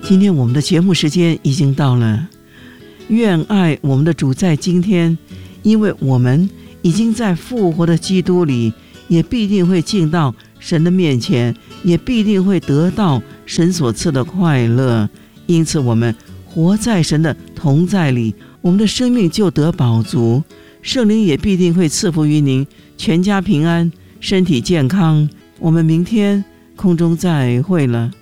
今天我们的节目时间已经到了，愿爱我们的主在今天，因为我们已经在复活的基督里，也必定会进到神的面前，也必定会得到神所赐的快乐。因此我们活在神的同在里，我们的生命就得饱足，圣灵也必定会赐福于您，全家平安，身体健康。我们明天空中再会了。